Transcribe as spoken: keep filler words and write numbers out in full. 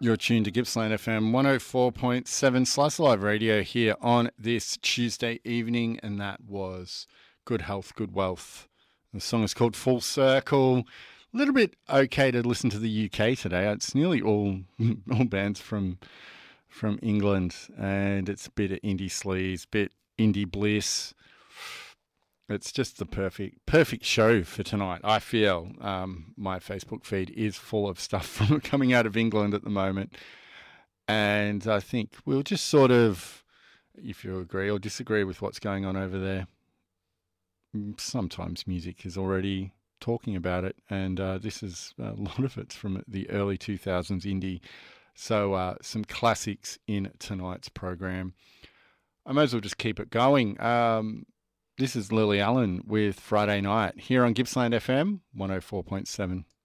You're tuned to Gippsland F M one oh four point seven Slice Live Radio here on this Tuesday evening, and that was Good Health, Good Wealth. The song is called Full Circle. A little bit okay to listen to the U K today. It's nearly all all bands from from England, and it's a bit of indie sleaze, bit indie bliss. It's just the perfect perfect show for tonight. I feel um, my Facebook feed is full of stuff from coming out of England at the moment. And I think we'll just sort of, if you agree or disagree with what's going on over there, sometimes music is already talking about it. And uh, this is a lot of it's from the early two thousands indie. So uh, some classics in tonight's program. I may as well just keep it going. Um, This is Lily Allen with Friday Night here on Gippsland F M one oh four point seven.